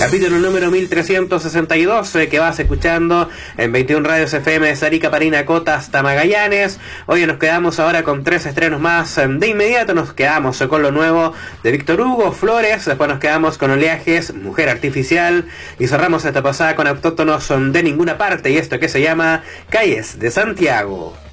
Capítulo número 1362 que vas escuchando en 21 Radios FM de Arica, Parinacota hasta Magallanes. Hoy nos quedamos ahora con 3 estrenos más. De inmediato nos quedamos con lo nuevo de Víctor Hugo Flores, después nos quedamos con Oleajes, Mujer Artificial, y cerramos esta pasada con Autóctonos de Ninguna Parte, y esto que se llama Calles de Santiago.